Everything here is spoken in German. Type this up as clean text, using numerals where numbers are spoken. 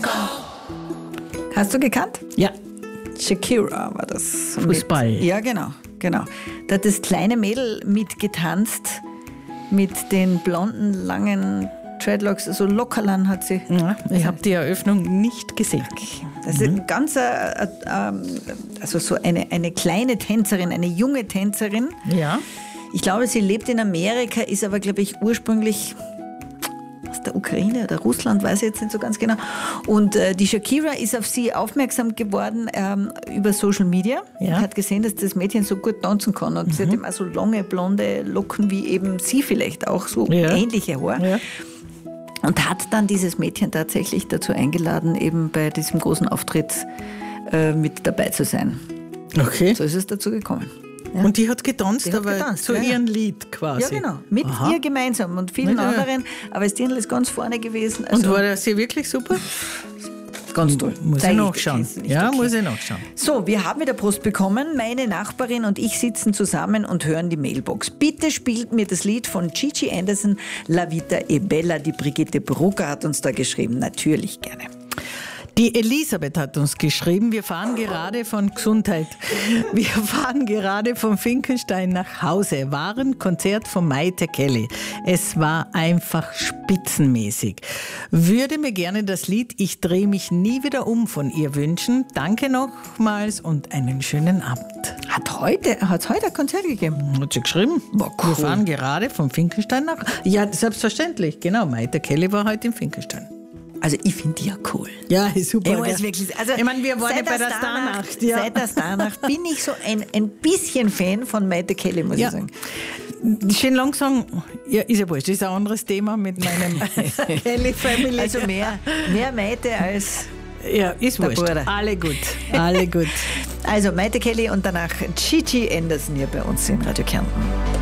Hast du gekannt? Ja. Shakira war das. Fußball. Ja, genau. Da hat das kleine Mädel mitgetanzt mit den blonden, langen Dreadlocks, so Lockerlern hat sie. Ja, ich habe die Eröffnung nicht gesehen. Das ist ein ganz, also so eine kleine Tänzerin, eine junge Tänzerin. Ja. Ich glaube, sie lebt in Amerika, ist aber, glaube ich, ursprünglich aus der Ukraine oder Russland, weiß ich jetzt nicht so ganz genau. Und die Shakira ist auf sie aufmerksam geworden über Social Media. Ja. Hat gesehen, dass das Mädchen so gut tanzen kann. Und sie hat eben auch so lange, blonde Locken, wie eben sie vielleicht auch, so ähnliche Haare. Ja. Und hat dann dieses Mädchen tatsächlich dazu eingeladen, eben bei diesem großen Auftritt mit dabei zu sein. Okay. So ist es dazu gekommen. Ja. Und die hat getanzt, Die hat aber getanzt, zu ja. ihrem Lied quasi. Ja, genau. Mit ihr gemeinsam und vielen anderen. Aber das Dirndl ist ganz vorne gewesen. Und war das hier wirklich super? Ganz toll. Muss ich nachschauen. Muss ich nachschauen. So, wir haben wieder Post bekommen. Meine Nachbarin und ich sitzen zusammen und hören die Mailbox. Bitte spielt mir das Lied von Gigi Anderson, La Vita e Bella. Die Brigitte Brugger hat uns da geschrieben. Natürlich gerne. Die Elisabeth hat uns geschrieben, wir fahren gerade von Finkenstein nach Hause. War ein Konzert von Maite Kelly. Es war einfach spitzenmäßig. Würde mir gerne das Lied Ich drehe mich nie wieder um von ihr wünschen. Danke nochmals und einen schönen Abend. Hat's heute ein Konzert gegeben? Hat sie geschrieben. War cool. Wir fahren gerade von Finkenstein nach... Ja, selbstverständlich, genau. Maite Kelly war heute in Finkenstein. Also ich finde die ja cool. Ja, ist super. Wirklich, also ich meine, wir waren ja bei der Starnacht. Ja. Seit der Starnacht bin ich so ein bisschen Fan von Maite Kelly, muss ich sagen. Schön lang sagen, ja, ist ja wurscht, das ist ein anderes Thema mit meinem Kelly-Family. Also mehr Maite als ja, ist wurscht. Bruder. Alle gut, alle gut. Also Maite Kelly und danach Gigi Anderson hier bei uns in Radio Kärnten.